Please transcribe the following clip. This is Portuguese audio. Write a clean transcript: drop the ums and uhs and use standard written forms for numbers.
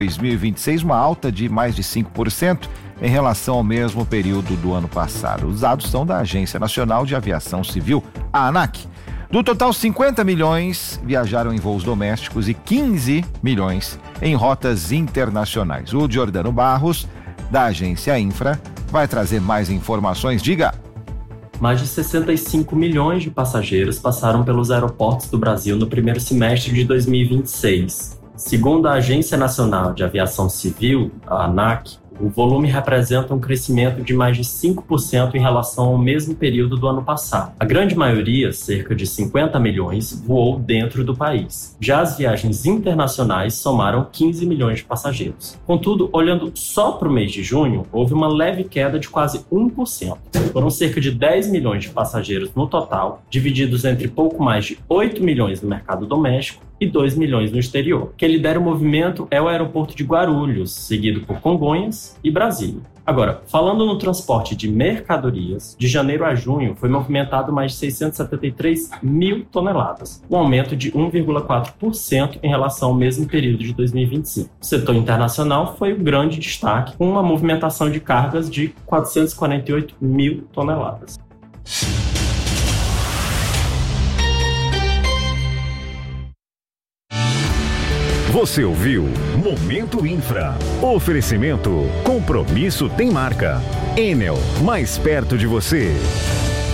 2026, uma alta de mais de 5% em relação ao mesmo período do ano passado. Os dados são da Agência Nacional de Aviação Civil, a ANAC. Do total, 50 milhões viajaram em voos domésticos e 15 milhões em rotas internacionais. O Giordano Barros, da Agência Infra, vai trazer mais informações. Diga! Mais de 65 milhões de passageiros passaram pelos aeroportos do Brasil no primeiro semestre de 2026. Segundo a Agência Nacional de Aviação Civil, a ANAC, o volume representa um crescimento de mais de 5% em relação ao mesmo período do ano passado. A grande maioria, cerca de 50 milhões, voou dentro do país. Já as viagens internacionais somaram 15 milhões de passageiros. Contudo, olhando só para o mês de junho, houve uma leve queda de quase 1%. Foram cerca de 10 milhões de passageiros no total, divididos entre pouco mais de 8 milhões no mercado doméstico e 2 milhões no exterior. Quem lidera o movimento é o aeroporto de Guarulhos, seguido por Congonhas e Brasília. Agora, falando no transporte de mercadorias, de janeiro a junho foi movimentado mais de 673 mil toneladas, um aumento de 1,4% em relação ao mesmo período de 2025. O setor internacional foi o grande destaque, com uma movimentação de cargas de 448 mil toneladas. Você ouviu Momento Infra. Oferecimento. Compromisso tem marca. Enel, mais perto de você.